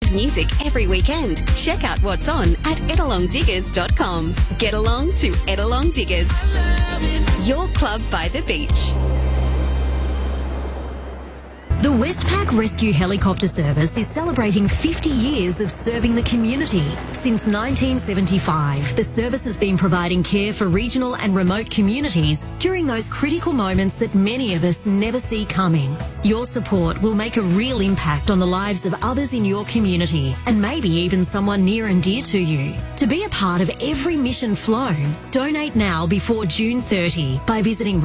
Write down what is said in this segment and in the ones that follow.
and music every weekend. Check out what's on at etalongdiggers.com. Get along to Etalong Diggers. Your club by the beach. The Westpac Rescue Helicopter Service is celebrating 50 years of serving the community. Since 1975, the service has been providing care for regional and remote communities during those critical moments that many of us never see coming. Your support will make a real impact on the lives of others in your community and maybe even someone near and dear to you. To be a part of every mission flown, donate now before June 30 by visiting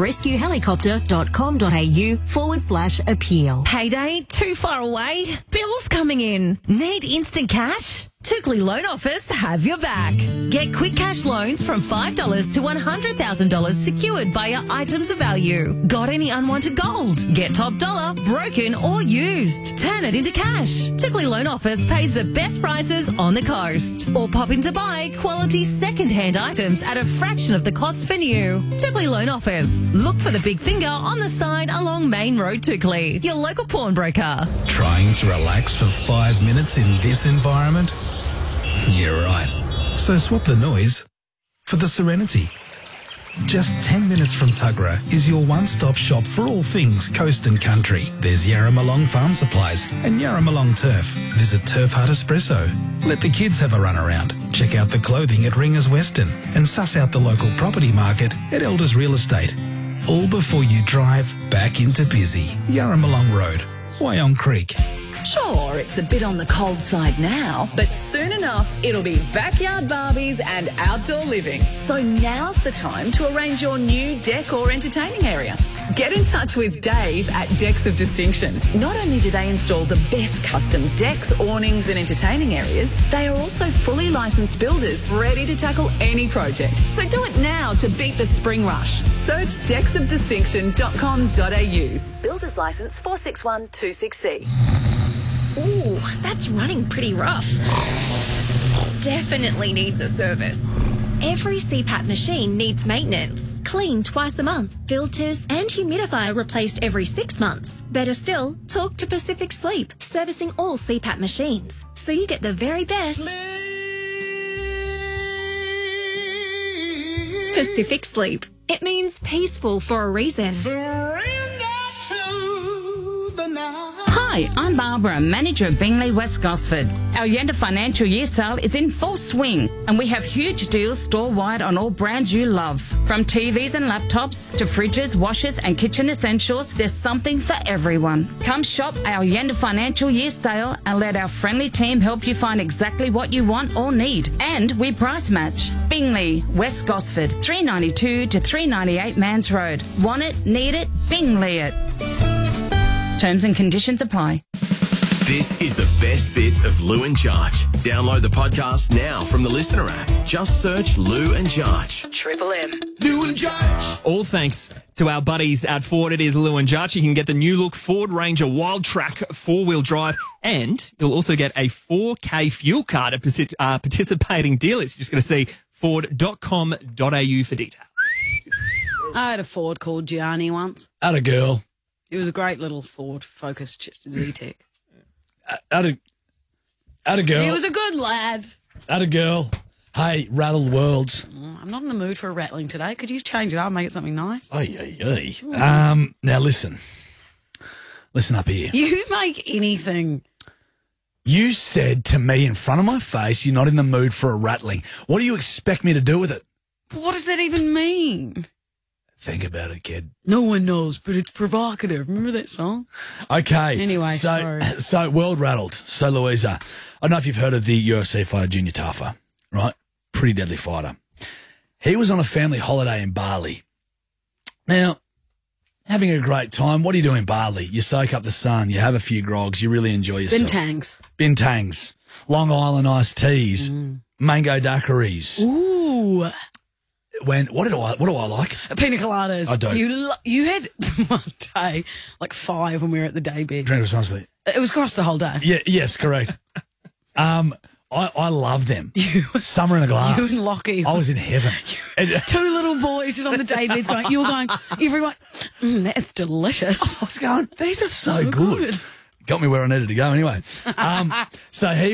rescuehelicopter.com.au/appeal. Payday too far away? Bills coming in? Need instant cash? Tookley Loan Office have your back. Get quick cash loans from $5 to $100,000 secured by your items of value. Got any unwanted gold? Get top dollar, broken or used. Turn it into cash. Tookley Loan Office pays the best prices on the coast. Or pop in to buy quality second-hand items at a fraction of the cost for new. Tookley Loan Office. Look for the big finger on the side along Main Road, Tookley. Your local pawnbroker. Trying to relax for 5 minutes in this environment? You're right. So swap the noise for the serenity. Just 10 minutes from Tuggerah is your one-stop shop for all things coast and country. There's Yarramalong Farm Supplies and Yarramalong Turf. Visit Turf Hut Espresso. Let the kids have a run around. Check out the clothing at Ringers Western and suss out the local property market at Elders Real Estate. All before you drive back into busy Yarramalong Road, Wyong Creek. Sure, it's a bit on the cold side now, but soon enough it'll be backyard Barbies and outdoor living. So now's the time to arrange your new deck or entertaining area. Get in touch with Dave at Decks of Distinction. Not only do they install the best custom decks, awnings and entertaining areas, they are also fully licensed builders ready to tackle any project. So do it now to beat the spring rush. Search decksofdistinction.com.au. Builder's license 461266C. Ooh, that's running pretty rough. Definitely needs a service. Every CPAP machine needs maintenance. Clean twice a month. Filters and humidifier replaced every 6 months. Better still, talk to Pacific Sleep, servicing all CPAP machines, so you get the very best. Pacific Sleep. It means peaceful for a reason. Hi, I'm Barbara, manager of Bingley West Gosford. Our Yenda financial year sale is in full swing and we have huge deals store-wide on all brands you love. From TVs and laptops to fridges, washers and kitchen essentials, there's something for everyone. Come shop our Yenda financial year sale and let our friendly team help you find exactly what you want or need. And we price match. Bingley, West Gosford, 392 to 398 Mans Road. Want it, need it, Bingley it. Terms and conditions apply. This is the best bits of Lou and Jarch. Download the podcast now from the Listener app. Just search Lou and Jarch. Triple M. Lou and Jarch. All thanks to our buddies at Ford. It is Lou and Jarch. You can get the new look Ford Ranger Wild Track 4-wheel drive, and you'll also get a 4K fuel card at participating dealers. You're just going to see ford.com.au for details. I had a Ford called Gianni once. Had a girl. It was a great little Ford Focus Z-Tech. Had a girl. He was a good lad. Had a girl. Hey, rattled worlds. I'm not in the mood for a rattling today. Could you change it up and make it something nice? Now listen. Listen up here. You make anything. You said to me in front of my face, you're not in the mood for a rattling. What do you expect me to do with it? What does that even mean? Think about it, kid. No one knows, but it's provocative. Remember that song? Okay. Anyway, so sorry. world rattled. So, Louisa, I don't know if you've heard of the UFC fighter Junior Tafa, right? Pretty deadly fighter. He was on a family holiday in Bali. Now, having a great time. What do you do in Bali? You soak up the sun. You have a few grogs. You really enjoy yourself. Bintangs. Long Island iced teas. Mango daiquiris. Ooh. What do I like? Pina coladas. I don't. You had one day, like 5 when we were at the day bed. Drink responsibly. It was across the whole day. Yeah, yes, correct. I love them. Summer in a glass. You and Lockie. I was in heaven. 2 little boys just on the day beds going, you were going, everyone, that's delicious. I was going, these are so good. Got me where I needed to go anyway. So he